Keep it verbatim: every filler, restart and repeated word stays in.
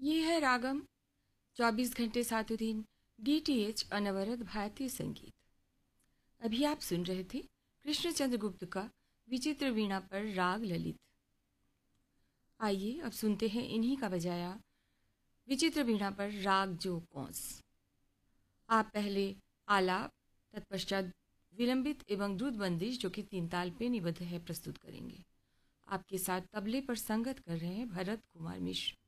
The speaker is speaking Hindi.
ये है रागम, चौबीस घंटे सातों दिन डीटीएच अनवरत भारतीय संगीत। अभी आप सुन रहे थे कृष्णचंद्र गुप्त का विचित्र वीणा पर राग ललित। आइए अब सुनते हैं इन्हीं का बजाया विचित्र वीणा पर राग जो कौंस। आप पहले आलाप, तत्पश्चात विलंबित एवं द्रुत बंदिश जो कि तीन ताल पे निबद्ध है प्रस्तुत करेंगे। आपके साथ तबले पर संगत कर रहे हैं भरत कुमार मिश्र।